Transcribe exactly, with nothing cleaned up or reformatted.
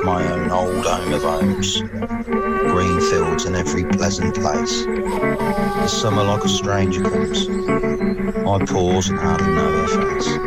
my own old home of homes, green fields in every pleasant place. The summer like a stranger comes, I pause and hardly know her face.